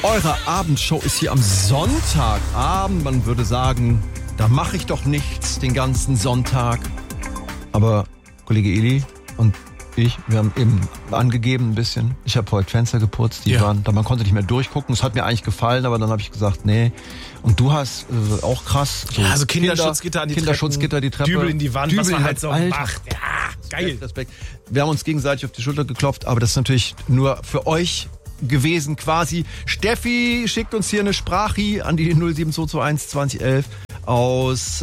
Eure Abendshow ist hier am Sonntagabend. Man würde sagen, da mache ich doch nichts den ganzen Sonntag. Aber Kollege Eli und ich, wir haben eben angegeben ein bisschen. Ich habe heute Fenster geputzt, man konnte nicht mehr durchgucken. Es hat mir eigentlich gefallen, aber dann habe ich gesagt, nee. Und du hast auch krass. So also Kinderschutzgitter an die Kinderschutzgitter, die Treppe. Dübel in die Wand, was man halt so macht. Ja, geil. Respekt. Wir haben uns gegenseitig auf die Schulter geklopft, aber das ist natürlich nur für euch gewesen quasi. Steffi schickt uns hier eine Sprachi an die 07221 2011 aus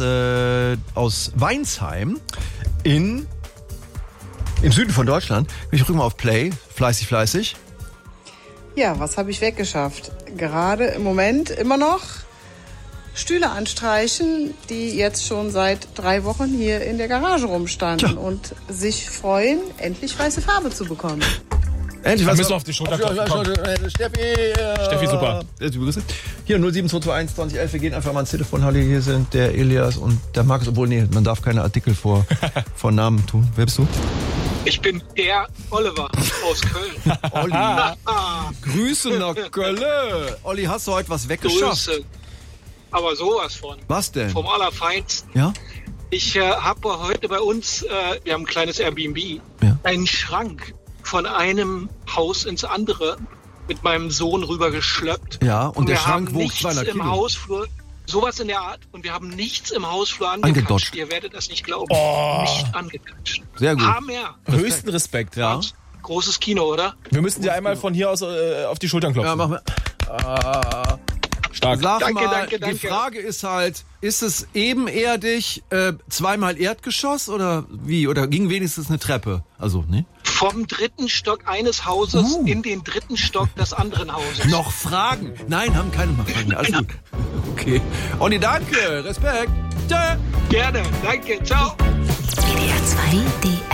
Weinsheim im Süden von Deutschland. Ich drücke mal auf Play. Fleißig. Ja, was habe ich weggeschafft? Gerade im Moment immer noch Stühle anstreichen, die jetzt schon seit 3 Wochen hier in der Garage rumstanden und sich freuen, endlich weiße Farbe zu bekommen. Endlich was. Wir müssen auf die Schulter klopfen. Steffi, super. Hier 07221 2011. Wir gehen einfach mal ans Telefon. Hallo, hier sind der Elias und der Markus. Obwohl, nee, man darf keine Artikel vor Namen tun. Wer bist du? Ich bin der Oliver aus Köln. Olli. Grüße nach Köln. Olli, hast du heute was weggeschafft? Grüße. Aber sowas von. Was denn? Vom Allerfeinsten. Ja? Ich habe heute bei uns, wir haben ein kleines Airbnb, einen Schrank von einem Haus ins andere mit meinem Sohn rübergeschleppt. Ja, und der Schrank wog nichts 200 Kilo. Im Hausflur, sowas in der Art. Und wir haben nichts im Hausflur angekatscht. Ihr werdet das nicht glauben. Nicht angekatscht. Sehr gut. Höchsten Respekt. Ja. Großes Kino, oder? Wir müssen dir einmal von hier aus auf die Schultern klopfen. Ja, machen wir. Stark. Sag Danke, mal, danke. die Frage ist halt, ist es ebenerdig, zweimal Erdgeschoss oder wie? Oder ging wenigstens eine Treppe? Also, ne? Vom 3. Stock eines Hauses in den 3. Stock des anderen Hauses. Noch Fragen? Nein, haben keine mehr Fragen. Alles gut. Okay. Olli, danke. Respekt. Tschö. Gerne. Danke. Ciao. WDR 2 DM.